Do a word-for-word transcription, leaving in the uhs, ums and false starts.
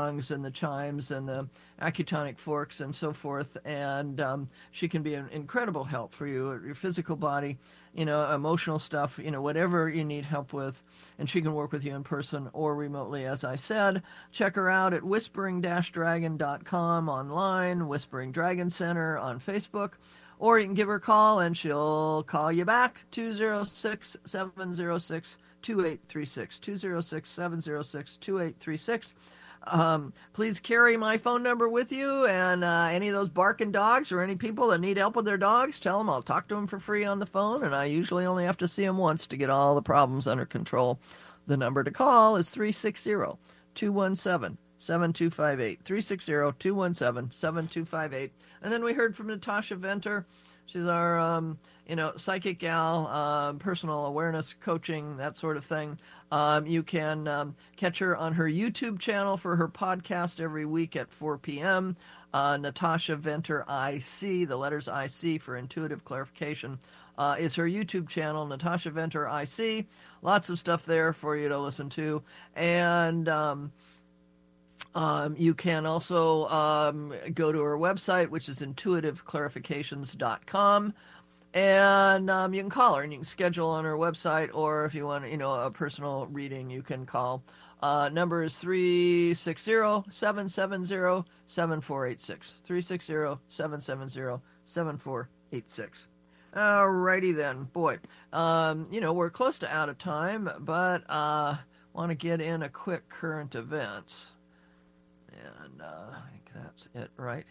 gongs and the chimes and the acutonic forks and so forth. And um, she can be an incredible help for you, your physical body, you know, emotional stuff, you know, whatever you need help with. And she can work with you in person or remotely, as I said. Check her out at whispering dash dragon dot com online, Whispering Dragon Center on Facebook. Or you can give her a call and she'll call you back, two oh six, seven oh six, two eight three six, two oh six, seven oh six, two eight three six. Um, please carry my phone number with you, and uh, any of those barking dogs or any people that need help with their dogs, tell them I'll talk to them for free on the phone, and I usually only have to see them once to get all the problems under control. The number to call is three six zero, two one seven, seven two five eight, three six zero, two one seven, seven two five eight. And then we heard from Natasha Venter. She's our, um, you know, psychic gal, uh, personal awareness coaching, that sort of thing. Um, you can um, catch her on her YouTube channel for her podcast every week at four p.m. Uh, Natasha Venter I C, the letters I C for intuitive clarification, uh, is her YouTube channel, Natasha Venter I C. Lots of stuff there for you to listen to. And Um, Um, you can also um, go to her website, which is intuitive clarifications dot com, and um, you can call her and you can schedule on her website, or if you want, you know, a personal reading, you can call. Uh, number is three six zero, seven seven zero, seven four eight six, three six zero, seven seven zero, seven four eight six. Alrighty then, boy. Um, you know, we're close to out of time, but uh, want to get in a quick current event. And uh, I think that's it right